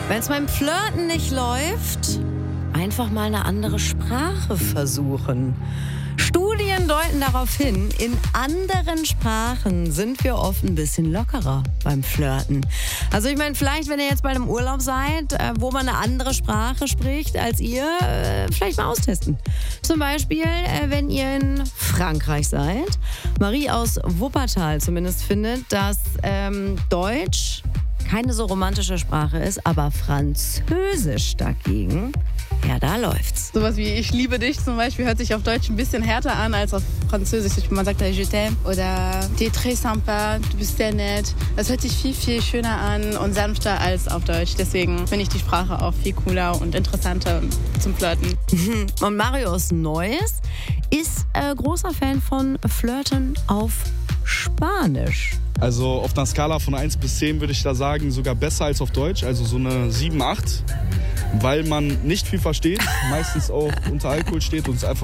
Wenn es beim Flirten nicht läuft, einfach mal eine andere Sprache versuchen. Studien deuten darauf hin, in anderen Sprachen sind wir oft ein bisschen lockerer beim Flirten. Also ich meine, vielleicht, wenn ihr jetzt bei einem Urlaub seid, wo man eine andere Sprache spricht als ihr, vielleicht mal austesten. Zum Beispiel, wenn ihr in Frankreich seid. Marie aus Wuppertal zumindest findet, dass Deutsch keine so romantische Sprache ist, aber Französisch dagegen, ja, da läuft's. Sowas wie "Ich liebe dich" zum Beispiel hört sich auf Deutsch ein bisschen härter an als auf Französisch. Man sagt "Je t'aime" oder "T'es très sympa", du bist sehr nett. Das hört sich viel, viel schöner an und sanfter als auf Deutsch. Deswegen finde ich die Sprache auch viel cooler und interessanter zum Flirten. Und Marius Neues ist großer Fan von Flirten auf Spanisch. Also auf einer Skala von 1 bis 10 würde ich da sagen, sogar besser als auf Deutsch. Also so eine 7, 8, weil man nicht viel versteht, meistens auch unter Alkohol steht und es einfach